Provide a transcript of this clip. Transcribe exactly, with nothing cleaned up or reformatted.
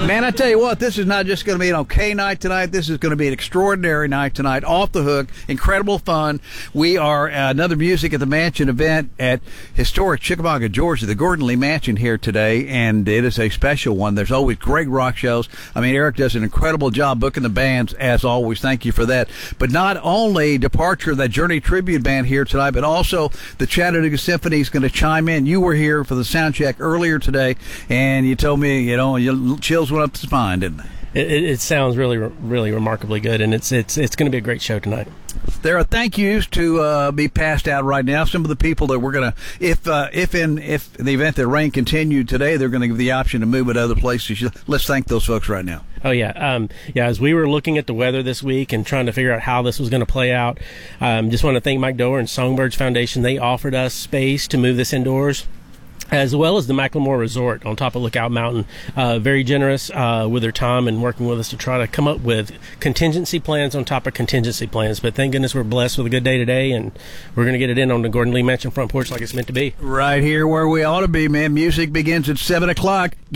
Man, I tell you what, this is not just going to be an okay night tonight. This is going to be an extraordinary night tonight. Off the hook, incredible fun. We are uh, another Music at the Mansion event at historic Chickamauga, Georgia, the Gordon Lee Mansion here today, and it is a special one. There's always great rock shows. I mean, Eric does an incredible job booking the bands, as always. Thank you for that. But not only departure of that Journey Tribute Band here tonight, but also the Chattanooga Symphony is going to chime in. You were here for the sound check earlier today, and you told me, you know, you chills went up the spine, didn't they? It, it sounds really, really remarkably good, and it's it's it's going to be a great show tonight. There are thank yous to uh, be passed out right now. Some of the people that we're going to, if uh, if in if in the event that rain continued today, they're going to give the option to move it to other places. Let's thank those folks right now. Oh yeah, um, yeah. As we were looking at the weather this week and trying to figure out how this was going to play out, um, just want to thank Mike Doerr and Songbirds Foundation. They offered us space to move this indoors, as well as the Macklemore Resort on top of Lookout Mountain. Uh, very generous uh, with their time and working with us to try to come up with contingency plans on top of contingency plans. But thank goodness we're blessed with a good day today, and we're going to get it in on the Gordon Lee Mansion front porch like it's meant to be. Right here where we ought to be, man. Music begins at seven o'clock.